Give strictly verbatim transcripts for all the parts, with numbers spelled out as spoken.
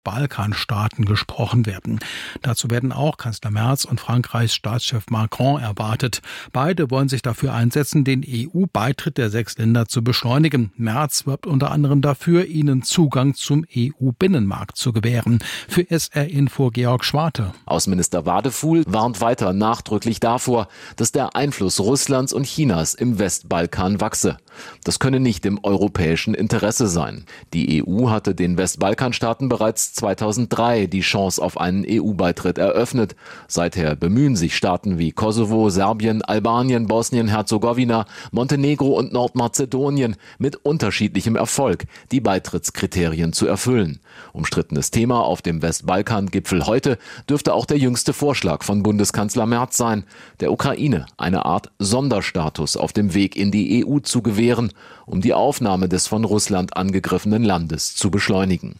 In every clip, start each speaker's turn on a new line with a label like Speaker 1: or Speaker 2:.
Speaker 1: Westbalkanstaaten gesprochen werden. Dazu werden auch Kanzler Merz und Frankreichs Staatschef Macron erwartet. Beide wollen sich dafür einsetzen, den E U-Beitritt der sechs Länder zu beschleunigen. Merz wirbt unter anderem dafür, ihnen Zugang zum E U-Binnenmarkt zu gewähren. Für S R-Info Georg Schwarte.
Speaker 2: Außenminister Wadefuhl warnt weiter nachdrücklich davor, dass der Einfluss Russlands und Chinas im Westbalkan wachse. Das könne nicht im europäischen Interesse sein. Die E U hatte den Westbalkanstaaten bereits zweitausenddrei die Chance auf einen E U-Beitritt eröffnet. Seither bemühen sich Staaten wie Kosovo, Serbien, Albanien, Bosnien-Herzegowina, Montenegro und Nordmazedonien mit unterschiedlichem Erfolg, die Beitrittskriterien zu erfüllen. Umstrittenes Thema auf dem Westbalkan-Gipfel heute dürfte auch der jüngste Vorschlag von Bundeskanzler Merz sein, der Ukraine eine Art Sonderstatus auf dem Weg in die E U zu gewähren, um die Aufnahme des von Russland angegriffenen Landes zu beschleunigen.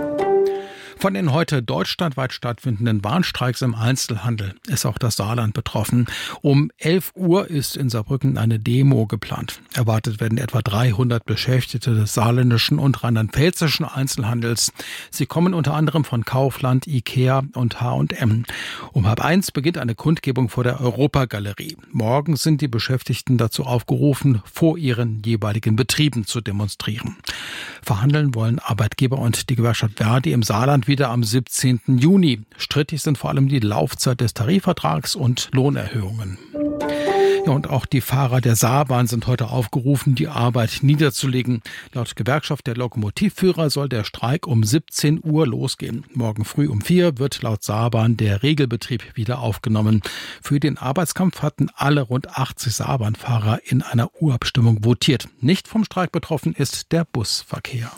Speaker 1: Von den heute deutschlandweit stattfindenden Warnstreiks im Einzelhandel ist auch das Saarland betroffen. Um elf Uhr ist in Saarbrücken eine Demo geplant. Erwartet werden etwa dreihundert Beschäftigte des saarländischen und rheinland-pfälzischen Einzelhandels. Sie kommen unter anderem von Kaufland, Ikea und H und M. Um halb eins beginnt eine Kundgebung vor der Europagalerie. Morgen sind die Beschäftigten dazu aufgerufen, vor ihren jeweiligen Betrieben zu demonstrieren. Verhandeln wollen Arbeitgeber und die Gewerkschaft Verdi im Saarland wieder am siebzehnten Juni. Strittig sind vor allem die Laufzeit des Tarifvertrags und Lohnerhöhungen. Ja, und auch die Fahrer der Saarbahn sind heute aufgerufen, die Arbeit niederzulegen. Laut Gewerkschaft der Lokomotivführer soll der Streik um siebzehn Uhr losgehen. Morgen früh um vier wird laut Saarbahn der Regelbetrieb wieder aufgenommen. Für den Arbeitskampf hatten alle rund achtzig Saarbahnfahrer in einer Urabstimmung votiert. Nicht vom Streik betroffen ist der Busverkehr.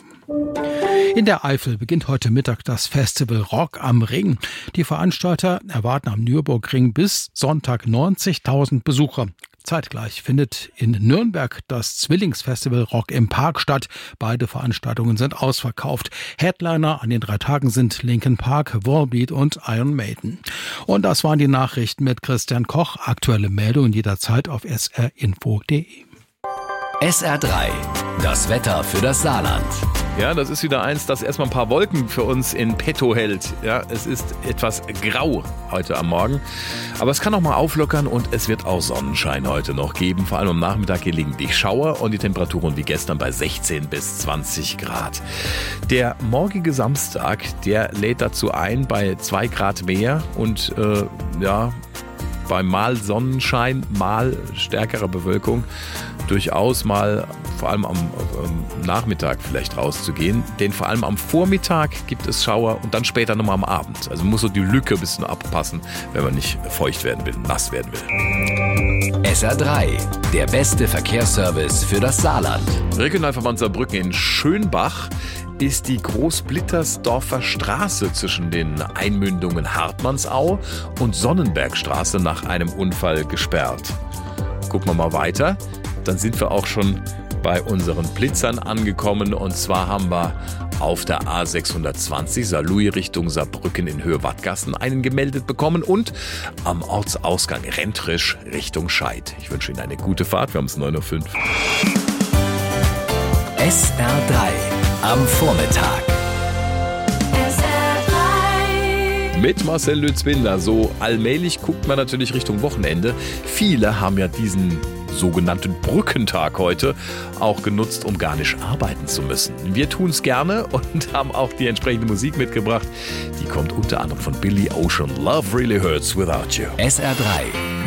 Speaker 1: In der Eifel beginnt heute Mittag das Festival Rock am Ring. Die Veranstalter erwarten am Nürburgring bis Sonntag neunzigtausend Besucher. Zeitgleich findet in Nürnberg das Zwillingsfestival Rock im Park statt. Beide Veranstaltungen sind ausverkauft. Headliner an den drei Tagen sind Linkin Park, Volbeat und Iron Maiden. Und das waren die Nachrichten mit Christian Koch. Aktuelle Meldungen jederzeit auf s r info punkt d e.
Speaker 3: S R drei, das Wetter für das Saarland.
Speaker 4: Ja, das ist wieder eins, das erstmal ein paar Wolken für uns in petto hält. Ja, es ist etwas grau heute am Morgen, aber es kann auch mal auflockern und es wird auch Sonnenschein heute noch geben. Vor allem am Nachmittag gelegentlich Schauer und die Temperaturen wie gestern bei sechzehn bis zwanzig Grad. Der morgige Samstag, der lädt dazu ein bei zwei Grad mehr und äh, ja, bei mal Sonnenschein, mal stärkerer Bewölkung durchaus mal vor allem am ähm, Nachmittag vielleicht rauszugehen. Denn vor allem am Vormittag gibt es Schauer und dann später nochmal am Abend. Also man muss so die Lücke ein bisschen abpassen, wenn man nicht feucht werden will, nass werden will.
Speaker 3: S R drei, der beste Verkehrsservice für das Saarland.
Speaker 4: Regionalverband Saarbrücken in Schönbach ist die Großblittersdorfer Straße zwischen den Einmündungen Hartmannsau und Sonnenbergstraße nach einem Unfall gesperrt. Gucken wir mal weiter. Dann sind wir auch schon bei unseren Blitzern angekommen. Und zwar haben wir auf der A sechshundertzwanzig Saarlouis Richtung Saarbrücken in Höhe Wattgassen einen gemeldet bekommen und am Ortsausgang Rentrisch Richtung Scheid. Ich wünsche Ihnen eine gute Fahrt. Wir haben es neun Uhr fünf.
Speaker 3: S R drei am Vormittag.
Speaker 5: S R drei
Speaker 4: Mit Marcel Lützwinder. So allmählich guckt man natürlich Richtung Wochenende. Viele haben ja diesen sogenannten Brückentag heute auch genutzt, um gar nicht arbeiten zu müssen. Wir tun es gerne und haben auch die entsprechende Musik mitgebracht. Die kommt unter anderem von Billy Ocean. Love Really Hurts Without You.
Speaker 3: S R drei